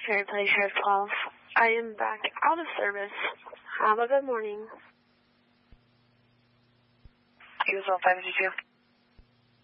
Ferry Place Sheriff 12. I am back out of service. Have a good morning. QSL 522.